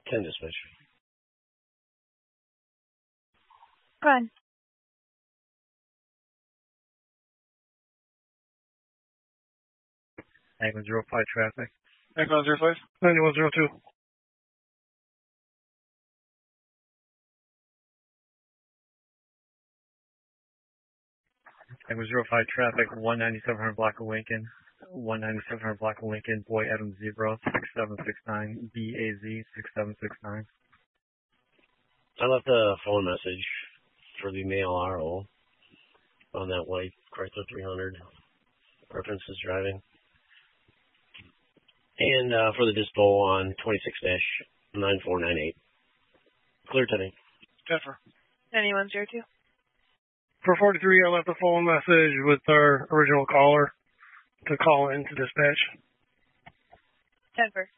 10 dispatch. Go ahead. Angle 05 traffic. Angle 05, 9102. Angle 05 traffic, 19700 block of Lincoln. 19700 block of Lincoln, Boy Adam Zebra, 6769, BAZ, 6769. I left a phone message for the male RO on that white Chrysler 300. References driving. And for the dispo on 26-9498. Clear today. Jennifer. 9102. For 43, I left a phone message with our original caller to call into dispatch. Denver.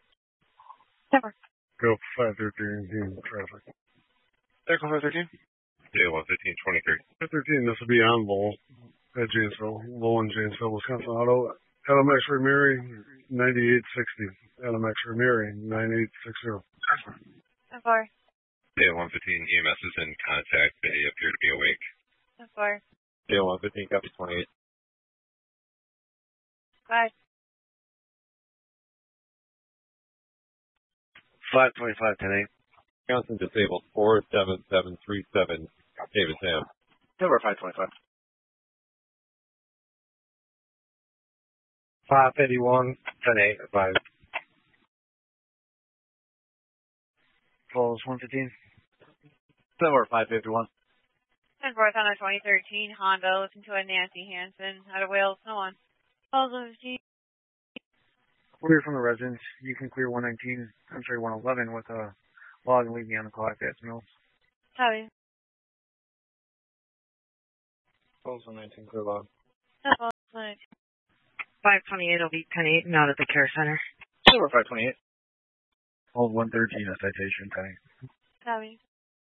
Go 513 traffic. Echo 513. Yeah, 11523. 513, this will be on Lowell at Janesville. Lowell in Janesville, Wisconsin Auto. Adam X Ramirez, 9860. Adam X Ramirez, 9860. F4. Yeah, 115 EMS is in contact. They appear to be awake. F4. Yeah, 115 copy 28. Bye. 525 today. Johnson disabled 47737. David Sam. Denver 525. 551, 10-8, 5. Falls 115. Denver 551. 10-4 on a 2013 Honda. Listen to a Nancy Hansen out of Wales. No one. Falls 115. Clear from the residence. You can clear 111 with a log and leave me on the clock. That's Mills. Copy. Falls 119, clear log. Falls 119. 528 will be 10-8 and out at the care center. Denver 528. Falls 113, a citation, 10-8. Copy.